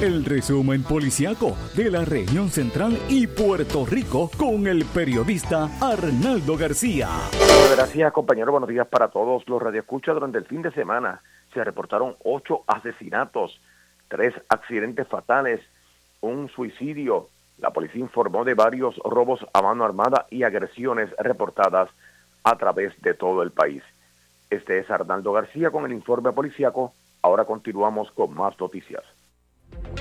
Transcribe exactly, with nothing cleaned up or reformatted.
El resumen policiaco de la región central y Puerto Rico con el periodista Arnaldo García. Gracias, compañero. Buenos días para todos los radioescuchas. Durante el fin de semana se reportaron ocho asesinatos, tres accidentes fatales, un suicidio. La policía informó de varios robos a mano armada y agresiones reportadas a través de todo el país. Este es Arnaldo García con el informe policiaco. Ahora continuamos con más noticias.